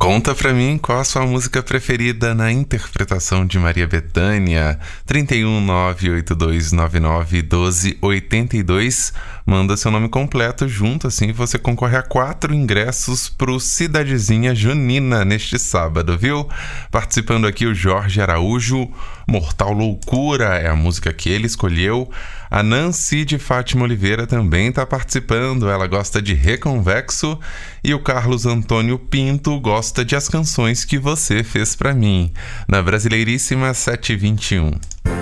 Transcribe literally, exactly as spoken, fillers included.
Conta pra mim qual a sua música preferida na interpretação de Maria Bethânia. trinta e um, nove oito dois nove nove, doze oitenta e dois. Manda seu nome completo junto, assim você concorre a quatro ingressos pro Cidadezinha Junina neste sábado, viu? Participando aqui o Jorge Araújo. Mortal Loucura é a música que ele escolheu. A Nancy de Fátima Oliveira também está participando. Ela gosta de Reconvexo. E o Carlos Antônio Pinto gosta de As Canções que Você Fez Pra Mim. Na Brasileiríssima sete e vinte e um.